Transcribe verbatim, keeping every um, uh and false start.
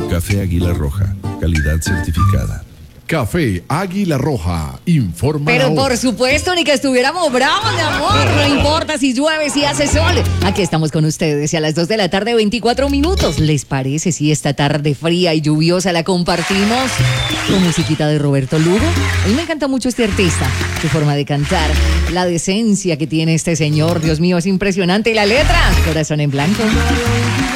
Café Águila Roja, calidad certificada. Café Águila Roja, informa. Pero por supuesto, ni que estuviéramos bravos, mi amor. No importa si llueve, si hace sol. Aquí estamos con ustedes y a las dos de la tarde, veinticuatro minutos. ¿Les parece si esta tarde fría y lluviosa la compartimos con musiquita de Roberto Lugo? A mí me encanta mucho este artista, su forma de cantar, la decencia que tiene este señor. Dios mío, es impresionante. Y la letra, Corazón en Blanco.